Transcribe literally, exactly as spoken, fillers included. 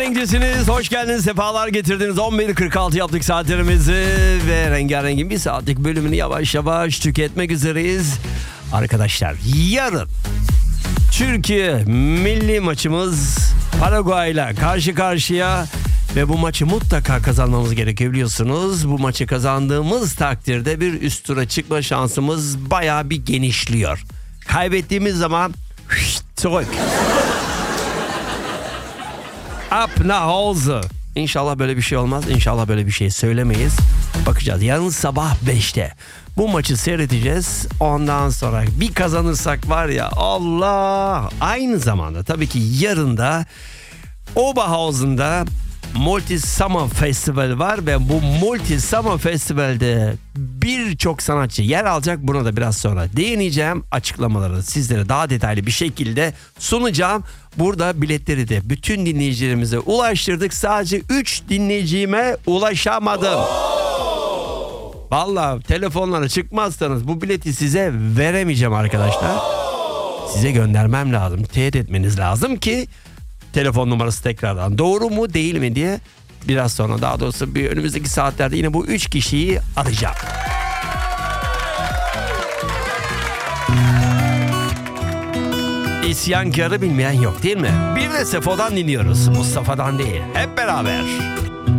Rengarenksiniz. Hoş geldiniz. Sefalar getirdiniz. on bir kırk altı yaptık saatlerimizi ve Rengareng'in bir saatlik bölümünü yavaş yavaş tüketmek üzereyiz. Arkadaşlar yarın Türkiye milli maçımız Paraguay'la karşı karşıya ve bu maçı mutlaka kazanmamız gerekiyor biliyorsunuz. Bu maçı kazandığımız takdirde bir üst tura çıkma şansımız bayağı bir genişliyor. Kaybettiğimiz zaman zurück. Up nach Hause. İnşallah böyle bir şey olmaz. İnşallah böyle bir şey söylemeyiz. Bakacağız. Yarın sabah beşte bu maçı seyredeceğiz. Ondan sonra bir kazanırsak var ya Allah. Aynı zamanda tabii ki yarın da Oberhausen'da Multi Summer Festival var ve bu Multi Summer Festival'de birçok sanatçı yer alacak. Buna da biraz sonra değineceğim. Açıklamaları sizlere daha detaylı bir şekilde sunacağım. Burada biletleri de bütün dinleyicilerimize ulaştırdık. Sadece üç dinleyicime ulaşamadım. Vallahi telefonlara çıkmazsanız bu bileti size veremeyeceğim arkadaşlar. Size göndermem lazım. Teyit etmeniz lazım ki telefon numarası tekrardan doğru mu değil mi diye biraz sonra, daha doğrusu bir önümüzdeki saatlerde yine bu üç kişiyi arayacağım. İsyankarı bilmeyen yok değil mi? Bir de Sefo'dan dinliyoruz. Mustafa'dan değil. Hep beraber.